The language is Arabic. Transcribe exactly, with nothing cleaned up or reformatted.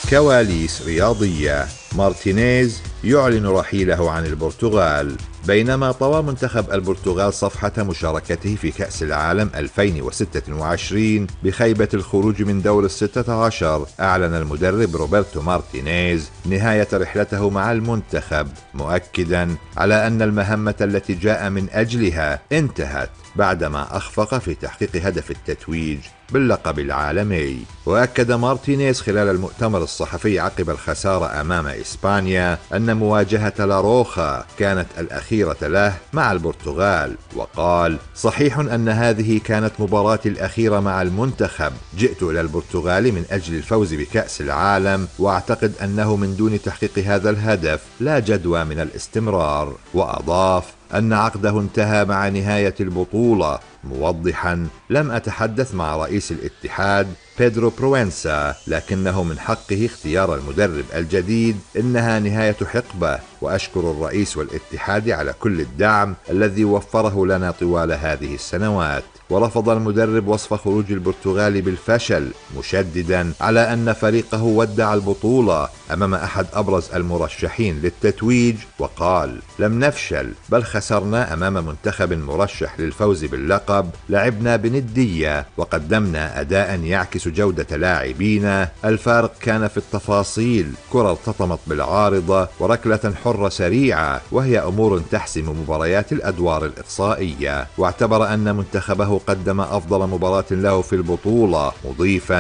كواليس رياضية. مارتينيز يعلن رحيله عن البرتغال. بينما طوى منتخب البرتغال صفحة مشاركته في كأس العالم ألفين وستة وعشرين بخيبة الخروج من دور الستة عشر، أعلن المدرب روبرتو مارتينيز نهاية رحلته مع المنتخب، مؤكدا على أن المهمة التي جاء من أجلها انتهت بعدما أخفق في تحقيق هدف التتويج باللقب العالمي. وأكد مارتينيز خلال المؤتمر الصحفي عقب الخسارة أمام إسبانيا أن مواجهة لاروخا كانت الأخيرة له مع البرتغال، وقال: صحيح أن هذه كانت مباراتي الأخيرة مع المنتخب، جئت إلى البرتغال من أجل الفوز بكأس العالم، وأعتقد أنه من دون تحقيق هذا الهدف لا جدوى من الاستمرار. وأضاف أن عقده انتهى مع نهاية البطولة، موضحا: لم أتحدث مع رئيس الاتحاد بيدرو بروينسا، لكنه من حقه اختيار المدرب الجديد، إنها نهاية حقبة، وأشكر الرئيس والاتحاد على كل الدعم الذي وفره لنا طوال هذه السنوات. ورفض المدرب وصف خروج البرتغال بالفشل، مشددا على أن فريقه ودع البطولة أمام أحد أبرز المرشحين للتتويج، وقال: لم نفشل، بل خسرنا أمام منتخب مرشح للفوز باللقب، لعبنا بندية وقدمنا أداء يعكس جودة لاعبينا، الفارق كان في التفاصيل، كرة ارتطمت بالعارضة وركلة حرة سريعة، وهي أمور تحسم مباريات الأدوار الإقصائية. واعتبر أن منتخبه قدم أفضل مباراة له في البطولة، مضيفا: